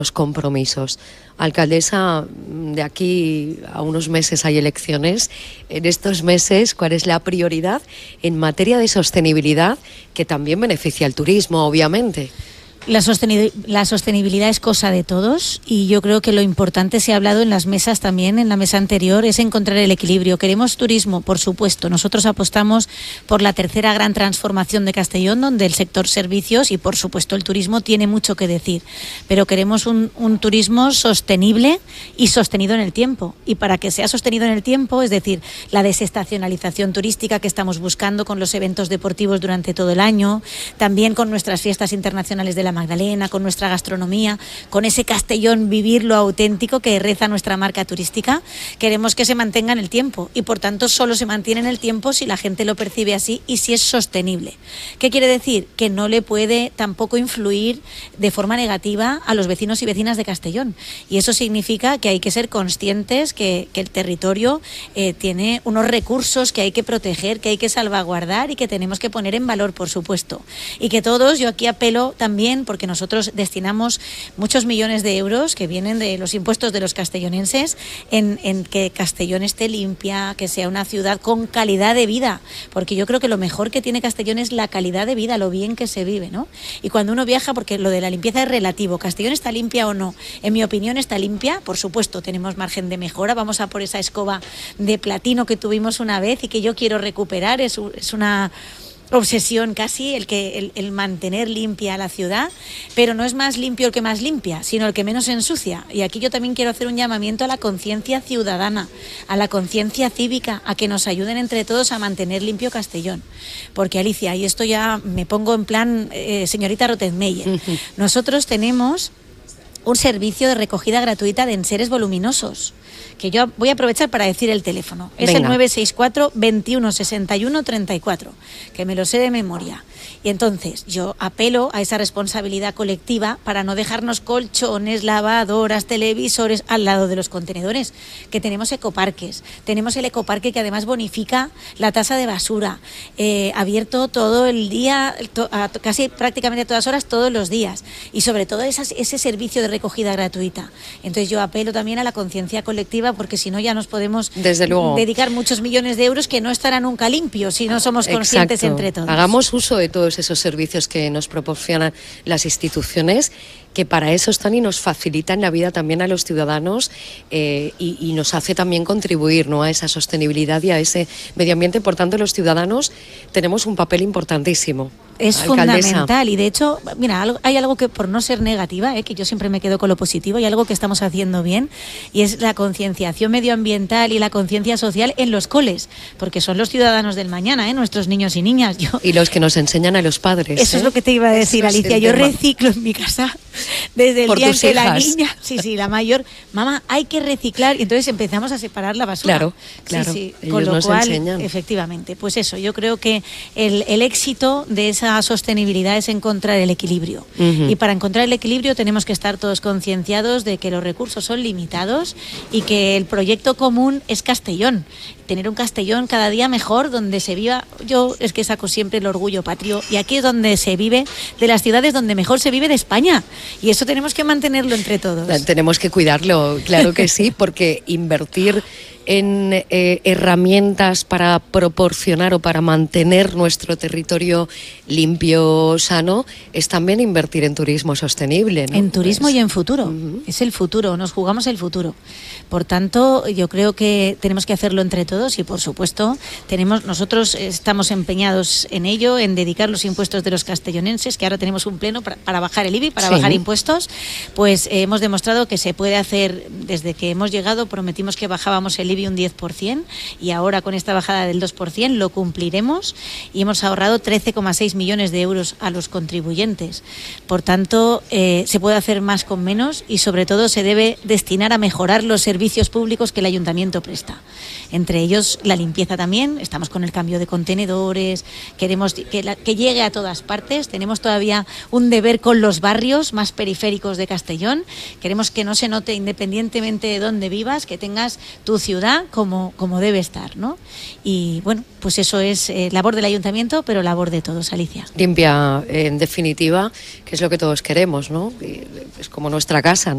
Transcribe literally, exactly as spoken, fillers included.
los compromisos. Alcaldesa, de aquí a unos meses hay elecciones. En estos meses, ¿cuál es la prioridad en materia de sostenibilidad, que también beneficia al turismo, obviamente? La, sostenibil- la sostenibilidad es cosa de todos y yo creo que lo importante, se ha hablado en las mesas también, en la mesa anterior, es encontrar el equilibrio. Queremos turismo, por supuesto. Nosotros apostamos por la tercera gran transformación de Castellón, donde el sector servicios y, por supuesto, el turismo tiene mucho que decir. Pero queremos un, un turismo sostenible y sostenido en el tiempo. Y para que sea sostenido en el tiempo, es decir, la desestacionalización turística que estamos buscando con los eventos deportivos durante todo el año, también con nuestras fiestas internacionales de la Magdalena, con nuestra gastronomía, con ese Castellón vivir lo auténtico que reza nuestra marca turística, queremos que se mantenga en el tiempo y por tanto solo se mantiene en el tiempo si la gente lo percibe así y si es sostenible. ¿Qué quiere decir? Que no le puede tampoco influir de forma negativa a los vecinos y vecinas de Castellón, y eso significa que hay que ser conscientes que, que el territorio eh, tiene unos recursos que hay que proteger, que hay que salvaguardar y que tenemos que poner en valor, por supuesto, y que todos, yo aquí apelo también, porque nosotros destinamos muchos millones de euros que vienen de los impuestos de los castellonenses en, en que Castellón esté limpia, que sea una ciudad con calidad de vida, porque yo creo que lo mejor que tiene Castellón es la calidad de vida, lo bien que se vive, ¿no? Y cuando uno viaja, porque lo de la limpieza es relativo, ¿Castellón está limpia o no? En mi opinión está limpia, por supuesto, tenemos margen de mejora, vamos a por esa escoba de platino que tuvimos una vez y que yo quiero recuperar, es, es una obsesión casi el que el, el mantener limpia la ciudad, pero no es más limpio el que más limpia, sino el que menos ensucia. Y aquí yo también quiero hacer un llamamiento a la conciencia ciudadana, a la conciencia cívica, a que nos ayuden entre todos a mantener limpio Castellón. Porque, Alicia, y esto ya me pongo en plan eh, señorita Rottenmeier, nosotros tenemos un servicio de recogida gratuita de enseres voluminosos, que yo voy a aprovechar para decir el teléfono. Es Venga. El nueve seis cuatro, veintiuno, sesenta y uno, treinta y cuatro, que me lo sé de memoria. Y entonces yo apelo a esa responsabilidad colectiva para no dejarnos colchones, lavadoras, televisores al lado de los contenedores, que tenemos ecoparques. Tenemos el ecoparque que además bonifica la tasa de basura, eh, abierto todo el día, to, a, casi prácticamente a todas horas, todos los días. Y sobre todo esas, ese servicio de recogida gratuita. Entonces yo apelo también a la conciencia colectiva, porque si no ya nos podemos Desde luego. dedicar muchos millones de euros que no estarán nunca limpios si no somos conscientes Exacto. Entre todos. Hagamos uso de todos esos servicios que nos proporcionan las instituciones, que para eso están y nos facilitan la vida también a los ciudadanos eh, y, y nos hace también contribuir, ¿no?, a esa sostenibilidad y a ese medio ambiente. Por tanto, los ciudadanos tenemos un papel importantísimo. Es Alcaldesa. Fundamental, y de hecho, mira, hay algo que, por no ser negativa, eh, que yo siempre me quedo con lo positivo, y algo que estamos haciendo bien, y es la concienciación medioambiental y la conciencia social en los coles, porque son los ciudadanos del mañana, eh, nuestros niños y niñas. Yo, y los que nos enseñan a los padres. Eso ¿eh? es lo que te iba a decir, Eso Alicia. Yo reciclo en mi casa desde el por día en que hijas. La niña, sí, sí, la mayor, mamá, hay que reciclar, y entonces empezamos a separar la basura. Claro, claro. Sí, sí, Ellos con lo nos cual, enseñan. Efectivamente, pues eso, yo creo que el, el éxito de esa sostenibilidad es encontrar el equilibrio. Uh-huh. Y para encontrar el equilibrio tenemos que estar todos concienciados de que los recursos son limitados y que el proyecto común es Castellón. Tener un Castellón cada día mejor, donde se viva. Yo es que saco siempre el orgullo patrio, y aquí es donde se vive, de las ciudades donde mejor se vive de España, y eso tenemos que mantenerlo entre todos. Tenemos que cuidarlo, claro que sí, porque invertir en eh, herramientas para proporcionar o para mantener nuestro territorio limpio, sano, es también invertir en turismo sostenible, ¿no? En turismo pues, y en futuro. Uh-huh. Es el futuro, nos jugamos el futuro. Por tanto, yo creo que tenemos que hacerlo entre todos y, por supuesto, tenemos nosotros estamos empeñados en ello, en dedicar los impuestos de los castellonenses, que ahora tenemos un pleno para, para bajar el I B I, para sí. bajar impuestos, pues eh, hemos demostrado que se puede hacer. Desde que hemos llegado prometimos que bajábamos el I B I un diez por ciento, y ahora con esta bajada del dos por ciento lo cumpliremos, y hemos ahorrado trece coma seis millones de euros a los contribuyentes. Por tanto, eh, se puede hacer más con menos, y sobre todo se debe destinar a mejorar los servicios públicos que el ayuntamiento presta. Entre ellos la limpieza también, estamos con el cambio de contenedores, queremos que, la, que llegue a todas partes, tenemos todavía un deber con los barrios más periféricos de Castellón, queremos que no se note independientemente de dónde vivas, que tengas tu ciudad como, como debe estar, ¿no? Y bueno, pues eso es eh, labor del ayuntamiento, pero labor de todos, Alicia. Limpia, en definitiva, que es lo que todos queremos, ¿no? Es como nuestra casa, ¿no?